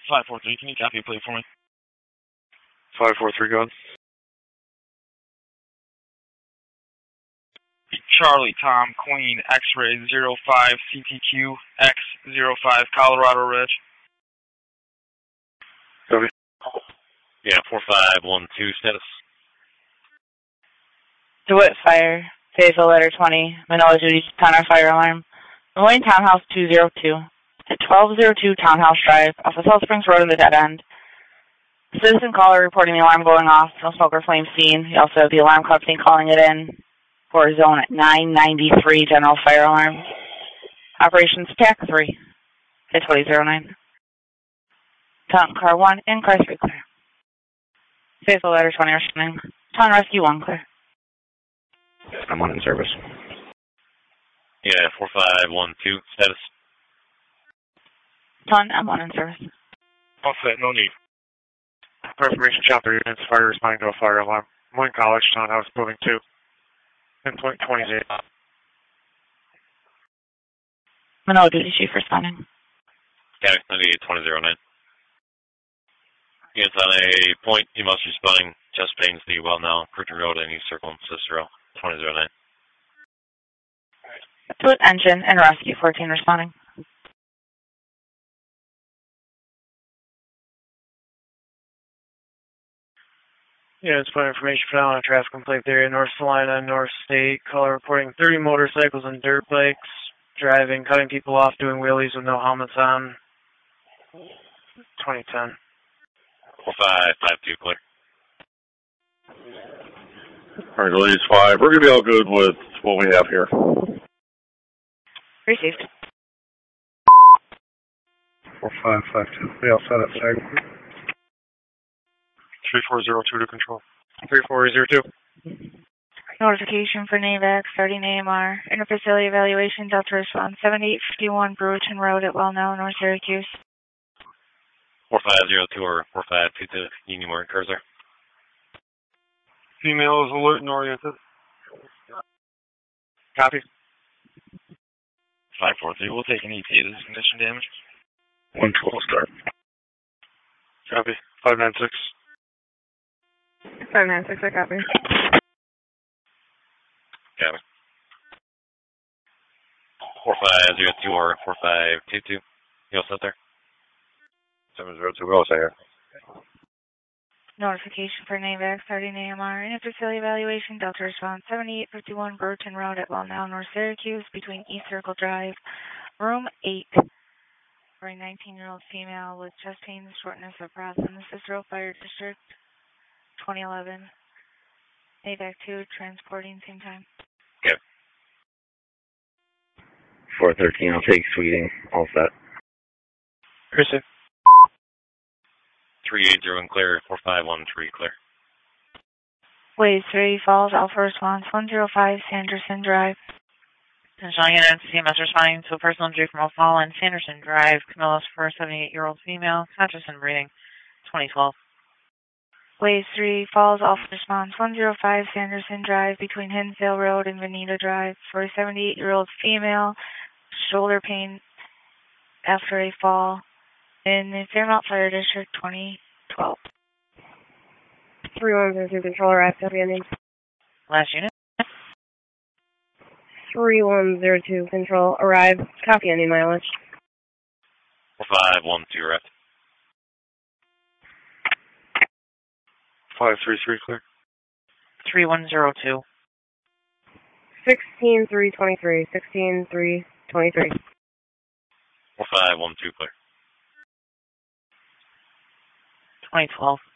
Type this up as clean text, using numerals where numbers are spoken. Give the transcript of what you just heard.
543, can you copy a plate for me? 543, go ahead. Charlie, Tom, Queen, X-ray 05, CTQ, X05, Colorado Ridge. Copy. Yeah, 4512 status. DeWitt Fire, Fayetteville Letter 20, Manila Duty, Town Fire Alarm. Moline Townhouse 202, at 1202 Townhouse Drive, off of South Springs Road in the dead end. Citizen caller reporting the alarm going off, no smoke or flame seen. We also have the alarm company calling it in for a zone at 993 General Fire Alarm. Operations TAC 3, at 2009. Town Car 1 and Car 3 clear. Fayetteville Letter 20 responding. Town Rescue 1 clear. I'm on in service. Yeah, 4512 status. Town M1 in service. All set, no need. For information, chopper units, fire responding to a fire alarm. Moline College, Townhouse, Building 2. Endpoint 28. Manila Duty Chief responding. Yeah, 98-2009. Units on a point, you must be responding just Plains the well now, Cruton Road and East Circle, Cicero, 2009. DeWitt Engine and Rescue 14 responding. Yeah, it's for information for now on a traffic complaint area, North Salina, North State. Caller reporting 30 motorcycles and dirt bikes, driving, cutting people off, doing wheelies with no helmets on. 2010. 4552 clear. All right, Ladies 5. We're going to be all good with what we have here. Received. 4552. We all set up, sir. 3402 to control. 3402. Notification for NAVAC starting AMR. Interfacility evaluation, Delta response 7851 Brewerton Road at Well-Known, North Syracuse. 4502 or 4522 Union Mark Cursor. Female is alert and oriented. Copy. 543, we'll take an ETA. This is condition damage. 112 start. Copy. 596. 596, I copy. Copy. 4502 or 4522. You all set there? 702, we're all set here. Notification for NAVAC starting AMR. Interfacility evaluation, Delta response 7851 Brewerton Road at Well-Known, North Syracuse, between East Circle Drive, room 8. For a 19-year-old female with chest pain and shortness of breath in the Cicero Fire District, 2011. NAVAC 2, transporting same time. Okay. 413, I'll take Sweeting, all set. Christian. 380 and clear, 4513 clear. Wave 3, Falls, Alpha Response 105 Sanderson Drive. Showing an CMS responding to a personal injury from a fall on Sanderson Drive. Camillus for a 78-year-old female, conscious and breathing, 2012. Wave 3, Falls, Alpha Response 105 Sanderson Drive between Hinsdale Road and Veneta Drive for a 78-year-old female, shoulder pain after a fall in the Fairmount Fire District, 2012. 3102 control arrive, copy ending. Last unit. 3102 control arrive, copy ending mileage. 4512 rep. 533 clear. 3102. 16323, 16323. 4512 clear. 2012.